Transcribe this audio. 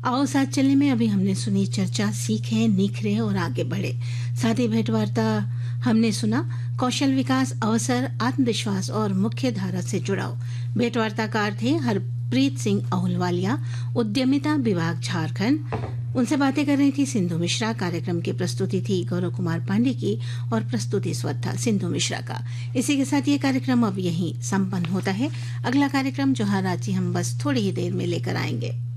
आओ साथ चलने में अभी हमने सुनी चर्चा सीखें, निखरें और आगे बढ़े। साथ ही भेंटवार्ता हमने सुना कौशल विकास, अवसर, आत्मविश्वास और मुख्य धारा से जुड़ाव। भेंटवार्ताकार थे हरप्रीत सिंह अहुलवालिया, उद्यमिता विभाग झारखंड। उनसे बातें कर रही थी सिंधु मिश्रा। कार्यक्रम की प्रस्तुति थी गौरव कुमार पांडे की और प्रस्तुति स्वर था सिंधु मिश्रा का। इसी के साथ ये कार्यक्रम अब यहीं संपन्न होता है। अगला कार्यक्रम जो हर रांची हम बस थोड़ी ही देर में लेकर आएंगे।